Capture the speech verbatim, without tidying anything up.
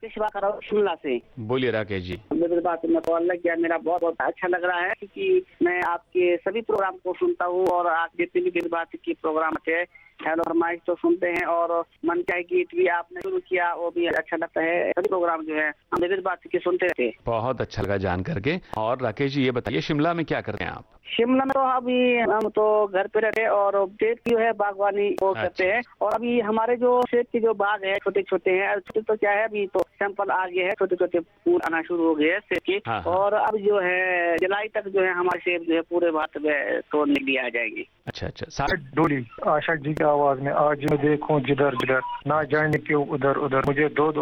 सेवा कर रहा हूँ शिमला से। बोलिए राकेश जी। मेरी बात में कॉल लग गया, मेरा बहुत बहुत अच्छा लग रहा है क्योंकि मैं आपके सभी प्रोग्राम को सुनता हूँ और आप जितनी भी मेरी बात की प्रोग्राम थे हेलो फरमाइश तो सुनते हैं और मन चाहे गीत भी आपने शुरू किया वो भी अच्छा लगता है। सभी प्रोग्राम जो है हम मेरी बात की सुनते थे। बहुत अच्छा लगा जान करके। और राकेश जी ये बताइए शिमला में क्या करते हैं आप? शिमला में तो अभी हम तो घर पे रहते हैं और खेत जो है बागवानी वो अच्छा। करते हैं। और अभी हमारे जो खेत के जो बाग है छोटे छोटे हैं, छोटे तो क्या है अभी तो सैंपल आ गए हैं, छोटे छोटे फूल आना शुरू हो गए हैं सेब के। हाँ, हाँ। और अब जो है जुलाई तक जो है हमारे सेब जो है पूरे भारत में तोड़ने के लिए आ जाएंगे। अच्छा अच्छा सा- डोली आशा जी की आवाज में आज मैं देखूं जिधर जिधर ना जाने क्यों उधर उधर मुझे दो दो